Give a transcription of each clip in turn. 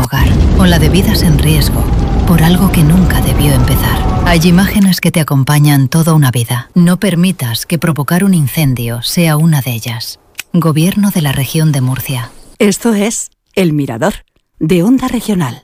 hogar, o la de vidas en riesgo, por algo que nunca debió empezar. Hay imágenes que te acompañan toda una vida. No permitas que provocar un incendio sea una de ellas. Gobierno de la Región de Murcia. Esto es El Mirador, de Onda Regional.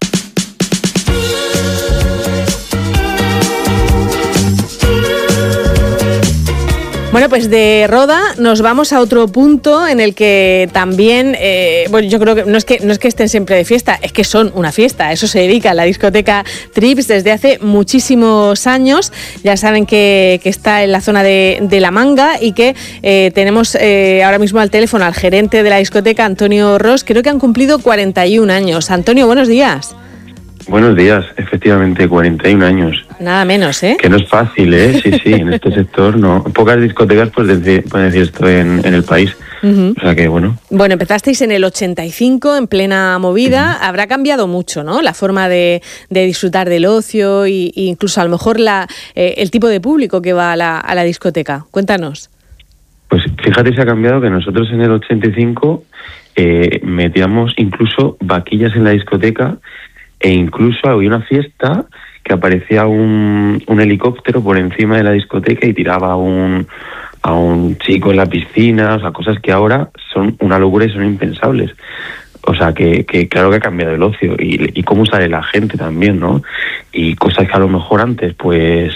Bueno, pues de Roda nos vamos a otro punto en el que también, yo creo que no es que estén siempre de fiesta, es que son una fiesta. A eso se dedica la discoteca Trips desde hace muchísimos años. Ya saben que está en la zona de La Manga y que tenemos ahora mismo al teléfono al gerente de la discoteca, Antonio Ros. Creo que han cumplido 41 años. Antonio, buenos días. Buenos días, efectivamente, 41 años. Nada menos, ¿eh? Que no es fácil, ¿eh? Sí, en este sector no. Pocas discotecas pueden decir esto en el país. Uh-huh. O sea que, bueno. Bueno, empezasteis en el 85, en plena movida. Uh-huh. Habrá cambiado mucho, ¿no? La forma de disfrutar del ocio e incluso a lo mejor el tipo de público que va a la discoteca. Cuéntanos. Pues fíjate, se ha cambiado que nosotros en el 85 metíamos incluso vaquillas en la discoteca. E incluso había una fiesta que aparecía un helicóptero por encima de la discoteca y tiraba a un chico en la piscina, o sea, cosas que ahora son una locura y son impensables. O sea, que claro que ha cambiado el ocio y cómo sale la gente también, ¿no? Y cosas que a lo mejor antes, pues,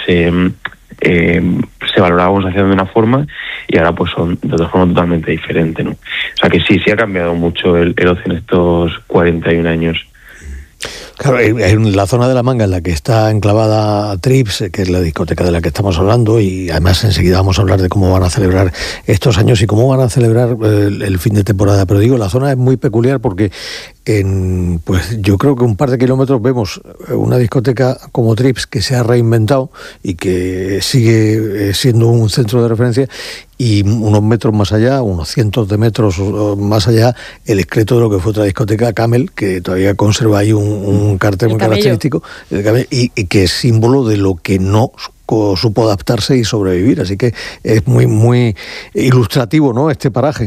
se valorábamos haciendo de una forma y ahora pues son de otra forma totalmente diferente, ¿no? O sea, que sí ha cambiado mucho el ocio en estos 41 años. Claro, en la zona de La Manga en la que está enclavada Trips, que es la discoteca de la que estamos hablando, y además enseguida vamos a hablar de cómo van a celebrar estos años y cómo van a celebrar el fin de temporada. Pero digo, la zona es muy peculiar porque pues yo creo que un par de kilómetros vemos una discoteca como Trips que se ha reinventado y que sigue siendo un centro de referencia, y unos metros más allá, unos cientos de metros más allá, el excreto de lo que fue otra discoteca, Camel, que todavía conserva ahí un cartel muy característico, y que es símbolo de lo que no supo adaptarse y sobrevivir. Así que es muy, muy ilustrativo, ¿no?, este paraje.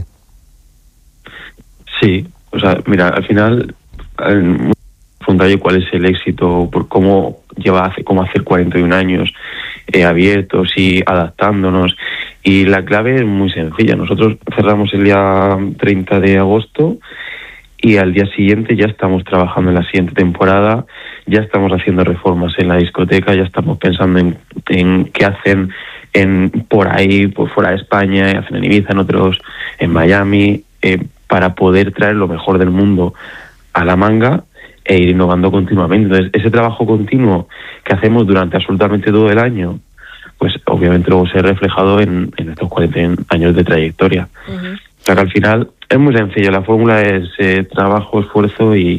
Sí, o sea, mira, al final, cuál es el éxito, por cómo hacer 41 años abiertos y adaptándonos. Y la clave es muy sencilla. Nosotros cerramos el día 30 de agosto y al día siguiente ya estamos trabajando en la siguiente temporada, ya estamos haciendo reformas en la discoteca, ya estamos pensando en qué hacen por ahí, por fuera de España, hacen en Ibiza, en otros, en Miami, para poder traer lo mejor del mundo a La Manga e ir innovando continuamente. Entonces, ese trabajo continuo que hacemos durante absolutamente todo el año, pues obviamente luego se ha reflejado en estos 40 años de trayectoria. Uh-huh. O sea que al final es muy sencillo, la fórmula es trabajo, esfuerzo y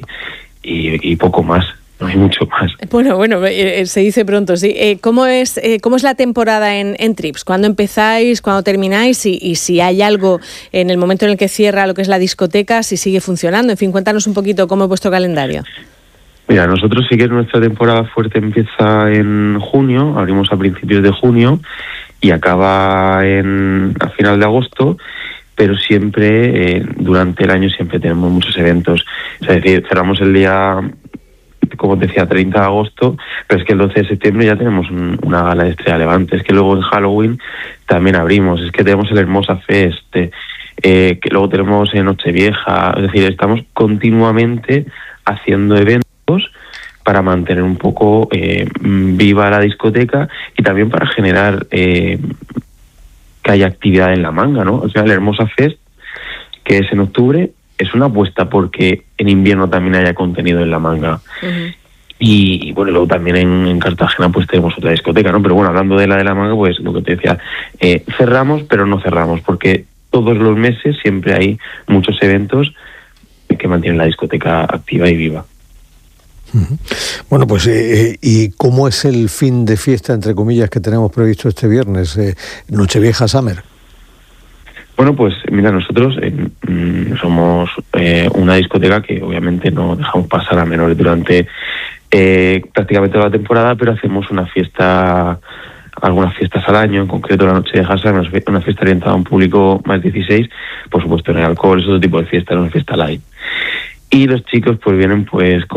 poco más. No hay mucho más. Bueno, se dice pronto, sí. ¿Cómo es la temporada en Trips? ¿Cuándo empezáis? ¿Cuándo termináis? Y si hay algo en el momento en el que cierra lo que es la discoteca, si sigue funcionando. En fin, cuéntanos un poquito cómo es vuestro calendario. Mira, nosotros sí que nuestra temporada fuerte empieza en junio, abrimos a principios de junio y acaba a final de agosto, pero siempre, durante el año siempre tenemos muchos eventos. Es decir, cerramos el día, como te decía, 30 de agosto, pero es que el 12 de septiembre ya tenemos una gala de Estrella Levante. Es que luego en Halloween también abrimos, es que tenemos el Hermosa Fest, que luego tenemos en Nochevieja. Es decir, estamos continuamente haciendo eventos para mantener un poco viva la discoteca y también para generar que haya actividad en La Manga, ¿no? O sea, el Hermosa Fest, que es en octubre, es una apuesta porque en invierno también haya contenido en La Manga. Uh-huh. Y bueno, luego también en Cartagena pues tenemos otra discoteca, ¿no? Pero bueno, hablando de La Manga, pues lo que te decía, cerramos pero no cerramos, porque todos los meses siempre hay muchos eventos que mantienen la discoteca activa y viva. Bueno, pues ¿y cómo es el fin de fiesta, entre comillas, que tenemos previsto este viernes, Nochevieja Summer? Bueno, pues mira, nosotros somos una discoteca que obviamente no dejamos pasar a menores durante prácticamente toda la temporada, pero hacemos algunas fiestas al año, en concreto la Nochevieja Summer, una fiesta orientada a un público más 16, por supuesto en el alcohol, es otro tipo de fiesta, no es una fiesta light. Y los chicos pues vienen pues